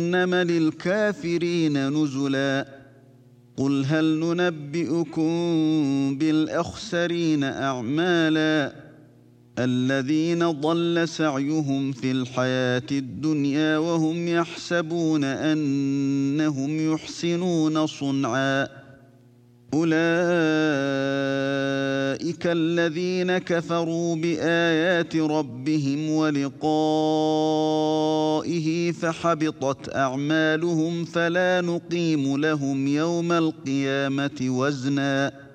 للكافرين نزلا قل هل ننبئكم بالأخسرين أعمالا الذين ضل سعيهم في الحياة الدنيا وهم يحسبون أنهم يحسنون صنعا أولئك الذين كفروا بآيات ربهم ولقائه فحبطت أعمالهم فلا نقيم لهم يوم القيامة وزنا